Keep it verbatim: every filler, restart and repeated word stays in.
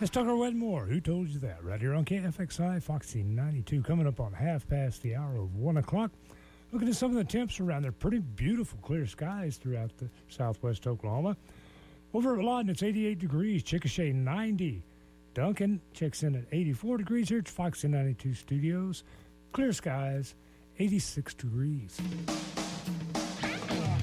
Let's talk our Wedmore. Who told you that? Right here on K F X I, Foxy ninety-two, coming up on half past the hour of one o'clock. Looking at some of the temps around there. Pretty beautiful clear skies throughout the southwest Oklahoma. Over at Lawton, it's eighty-eight degrees. Chickasha, ninety. Duncan checks in at eighty-four degrees here at Foxy ninety-two Studios. Clear skies, eighty-six degrees.